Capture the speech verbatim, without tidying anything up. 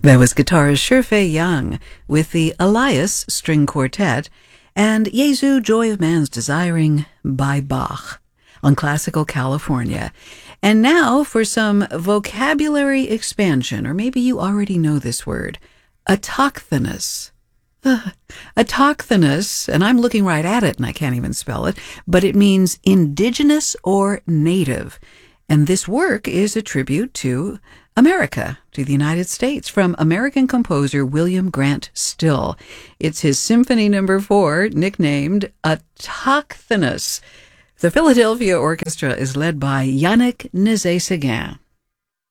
That was guitarist Sherfei Young with the Elias String Quartet and Jesu Joy of Man's Desiring by Bach on Classical California. And now for some vocabulary expansion, or maybe you already know this word, autochthonous. Uh, autochthonous, and I'm looking right at it and I can't even spell it, but it means indigenous or native. And this work is a tribute to America, to the United States, from American composer William Grant Still. It's his Symphony Number Four, nicknamed Autochthonous. The Philadelphia Orchestra is led by Yannick Nézet-Séguin.